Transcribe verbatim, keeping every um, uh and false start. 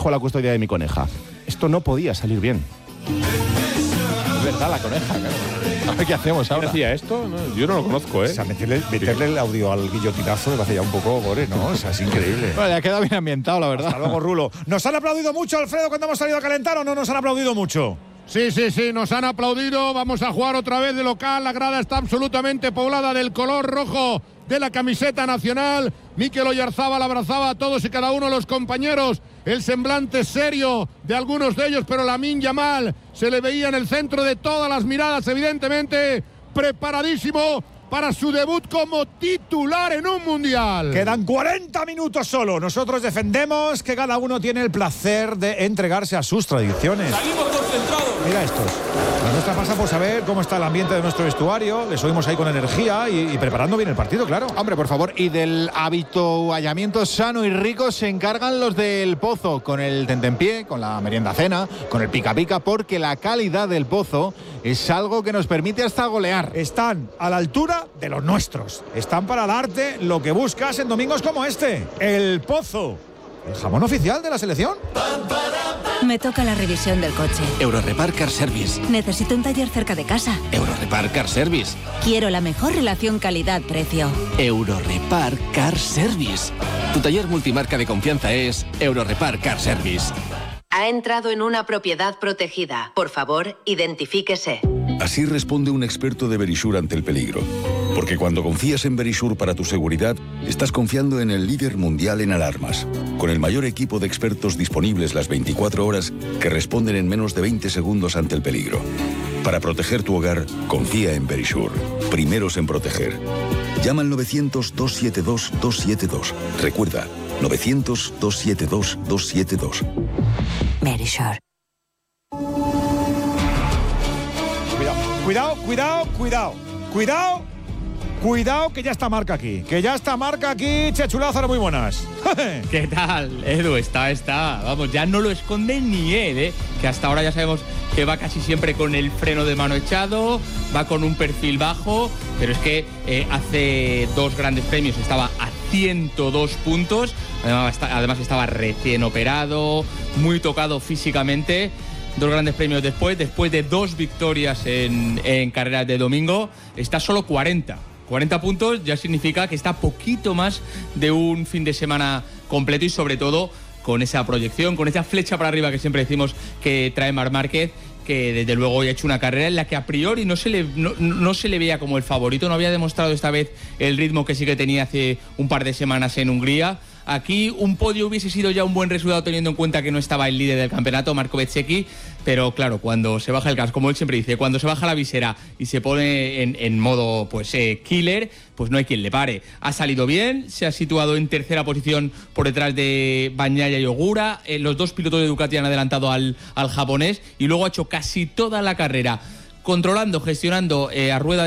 bajo la custodia de mi coneja. Esto no podía salir bien. Es verdad, la coneja, claro. A ver qué hacemos ahora. ¿Quién hacía esto? No, yo no lo conozco, ¿eh? O sea, meterle, meterle el audio al guillotinazo me parece ya un poco gore, ¿no? O sea, es increíble. Bueno, ya queda bien ambientado, la verdad. Hasta luego, Rulo. ¿Nos han aplaudido mucho, Alfredo, cuando hemos salido a calentar o no nos han aplaudido mucho? Sí, sí, sí, nos han aplaudido. Vamos a jugar otra vez de local. La grada está absolutamente poblada del color rojo de la camiseta nacional. Mikel Oyarzábal abrazaba a todos y cada uno de los compañeros. El semblante serio de algunos de ellos, pero Lamine Yamal se le veía en el centro de todas las miradas, evidentemente preparadísimo para su debut como titular en un mundial. Quedan cuarenta minutos solo. Nosotros defendemos que cada uno tiene el placer de entregarse a sus tradiciones. Salimos concentrados. Mira estos. La nuestra pasa por saber cómo está el ambiente de nuestro vestuario. Les oímos ahí con energía y, y preparando bien el partido, claro. Hombre, por favor, y del habituallamiento sano y rico se encargan los del Pozo, con el tentempié, con la merienda cena, con el pica pica, porque la calidad del Pozo es algo que nos permite hasta golear. Están a la altura de los nuestros. Están para darte lo que buscas en domingos como este. El Pozo. El jamón oficial de la selección. Me toca la revisión del coche. Eurorepar Car Service. Necesito un taller cerca de casa. Eurorepar Car Service. Quiero la mejor relación calidad-precio. Eurorepar Car Service. Tu taller multimarca de confianza es Eurorepar Car Service. Ha entrado en una propiedad protegida. Por favor, identifíquese. Así responde un experto de Verisure ante el peligro. Porque cuando confías en Verisure para tu seguridad, estás confiando en el líder mundial en alarmas, con el mayor equipo de expertos disponibles las veinticuatro horas que responden en menos de veinte segundos ante el peligro. Para proteger tu hogar, confía en Verisure. Primeros en proteger. Llama al novecientos, dos siete dos, dos siete dos. Recuerda, novecientos, dos siete dos, dos siete dos. Verisure. Cuidado, cuidado, cuidado, cuidado, cuidado, que ya está Marca aquí, que ya está Marca aquí, Chechu Lázaro, muy buenas. ¿Qué tal, Edu? Está, está, vamos, ya no lo esconde ni él, ¿eh? Que hasta ahora ya sabemos que va casi siempre con el freno de mano echado, va con un perfil bajo, pero es que eh, hace dos grandes premios estaba a ciento dos puntos, además, además estaba recién operado, muy tocado físicamente. Dos grandes premios después, después de dos victorias en, en carreras de domingo, está solo cuarenta. cuarenta puntos ya significa que está poquito más de un fin de semana completo y sobre todo con esa proyección, con esa flecha para arriba que siempre decimos que trae Marc Márquez, que desde luego hoy ha hecho una carrera en la que a priori no se le, no, no se le veía como el favorito, no había demostrado esta vez el ritmo que sí que tenía hace un par de semanas en Hungría. Aquí un podio hubiese sido ya un buen resultado teniendo en cuenta que no estaba el líder del campeonato, Marco Bezzecchi, pero claro, cuando se baja el casco, como él siempre dice, cuando se baja la visera y se pone en, en modo pues eh, killer, pues no hay quien le pare. Ha salido bien, se ha situado en tercera posición por detrás de Bagnaia y Ogura, eh, los dos pilotos de Ducati han adelantado al, al japonés y luego ha hecho casi toda la carrera controlando, gestionando eh, a rueda